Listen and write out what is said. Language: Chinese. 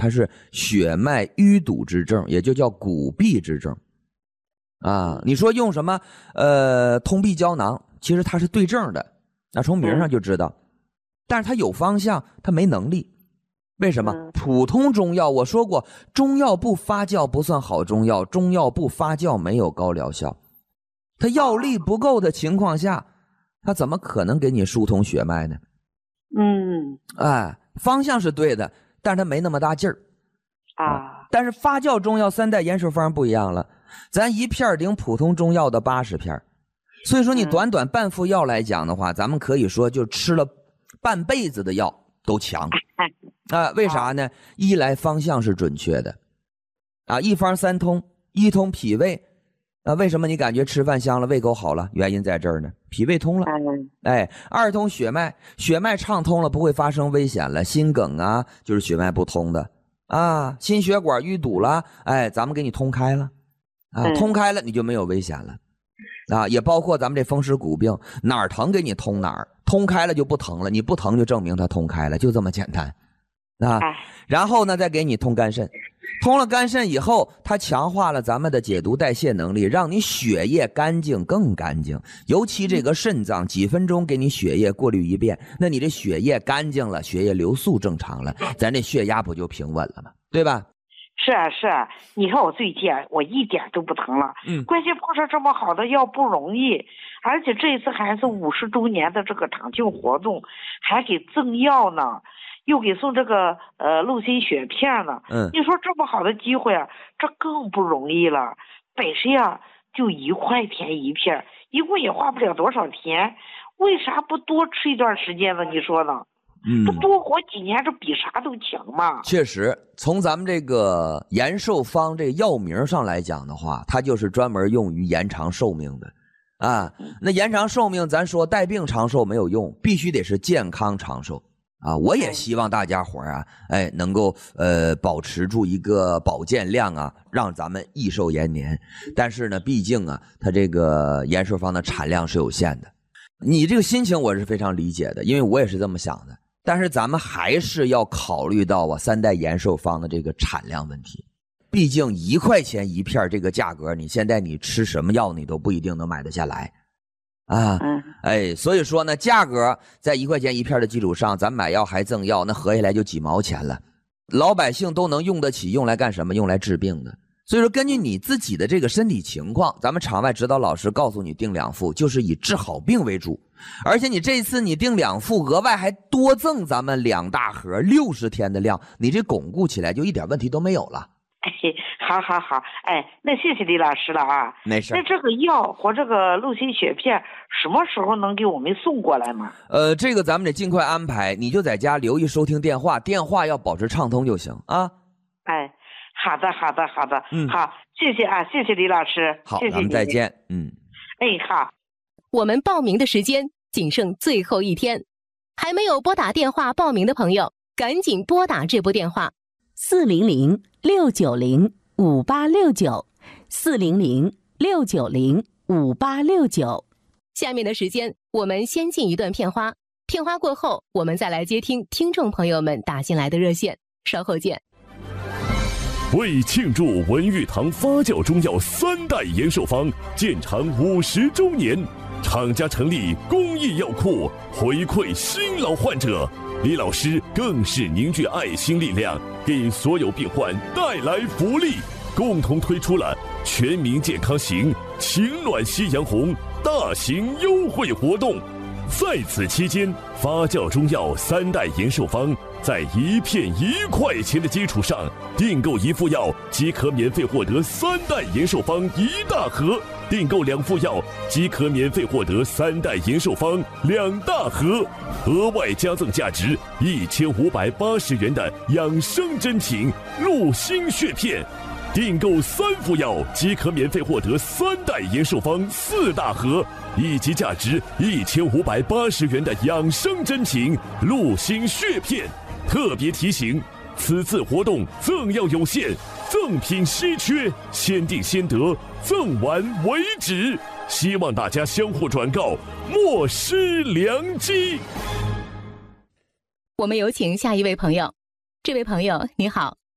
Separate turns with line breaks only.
它是血脉淤堵之症，也就叫骨闭之症啊。你说用什么通臂胶囊，其实它是对症的，那从名上就知道，但是它有方向，它没能力。为什么？普通中药我说过，中药不发酵不算好中药，中药不发酵没有高疗效。它药力不够的情况下，它怎么可能给你疏通血脉呢？方向是对的，但是它没那么大劲儿啊。但是发酵中药三代延寿方不一样了，咱一片顶普通中药的80片，所以说你短短半副药来讲的话，咱们可以说就吃了半辈子的药都强啊。为啥呢？一来方向是准确的啊，一方三通，一通脾胃啊，为什么你感觉吃饭香了，胃口好了？原因在这儿呢，脾胃通了。二通血脉，血脉畅通了，不会发生危险了。心梗啊，就是血脉不通的啊，心血管淤堵了，咱们给你通开了啊，通开了你就没有危险了啊。也包括咱们这风湿骨病，哪儿疼给你通哪儿，通开了就不疼了，你不疼就证明它通开了，就这么简单啊。然后呢，再给你通肝肾。通了肝肾以后，它强化了咱们的解毒代谢能力，让你血液干净更干净。尤其这个肾脏几分钟给你血液过滤一遍，那你这血液干净了，血液流速正常了，咱这血压不就平稳了吗？对吧？
是啊，你看我最近我一点都不疼了。关键碰上这么好的药不容易，而且这一次还是50周年的这个堂庆活动，还给赠药呢。又给送这个鹿心血片呢。你说这么好的机会啊，这更不容易了。本身啊就1块钱一片，一共也花不了多少钱，为啥不多吃一段时间呢？你说呢？这多活几年，这比啥都强嘛。
确实，从咱们这个延寿方这个药名上来讲的话，它就是专门用于延长寿命的啊。那延长寿命，咱说带病长寿没有用，必须得是健康长寿。我也希望大家伙能够保持住一个保健量啊，让咱们益寿延年。但是呢，毕竟啊，它这个延寿方的产量是有限的。你这个心情我是非常理解的，因为我也是这么想的。但是咱们还是要考虑到3代延寿方的这个产量问题。毕竟1块钱一片这个价格，你现在你吃什么药你都不一定能买得下来。所以说呢，价格在1块钱一片的基础上，咱买药还赠药，那合下来就几毛钱了，老百姓都能用得起，用来干什么？用来治病的。所以说根据你自己的这个身体情况，咱们场外指导老师告诉你订2副，就是以治好病为主。而且你这次你订2副，额外还多赠咱们2大盒60天的量，你这巩固起来就一点问题都没有了。
好，那谢谢李老师了啊。
没事。
那这个药和这个鹿心血片什么时候能给我们送过来吗？
这个咱们得尽快安排，你就在家留意收听电话，电话要保持畅通就行啊。
好的。好，谢谢啊，谢谢李老师。
好，
谢谢
咱们再见。
好。
我们报名的时间仅剩最后1天，还没有拨打电话报名的朋友，赶紧拨打这部电话：400-690-5869，400-690-5869。下面的时间，我们先进一段片花，片花过后，我们再来接听听众朋友们打进来的热线。稍后见。
为庆祝文玉堂发酵中药3代延寿方建厂50周年，厂家成立公益药库，回馈新老患者。李老师更是凝聚爱心力量，给所有病患带来福利，共同推出了全民健康行情暖夕阳红大型优惠活动。在此期间，发酵中药3代延寿方在1片1块钱的基础上，订购1副药即可免费获得3代延寿方1大盒，订购2副药即可免费获得3代延寿方2大盒，额外加赠价值1580元的养生珍品鹿心血片。订购3副药即可免费获得3代延寿方4大盒，以及价值1580元的养生珍品鹿心血片。特别提醒，此次活动赠药有限，赠品稀缺，先订先得，赠完为止。希望大家相互转告，莫失良机。
我们有请下一位朋友。这位朋友你好。